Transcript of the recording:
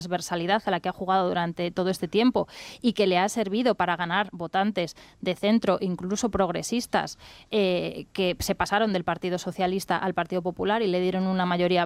transversalidad a la que ha jugado durante todo este tiempo y que le ha servido para ganar votantes de centro, incluso progresistas, que se pasaron del Partido Socialista al Partido Popular y le dieron una mayoría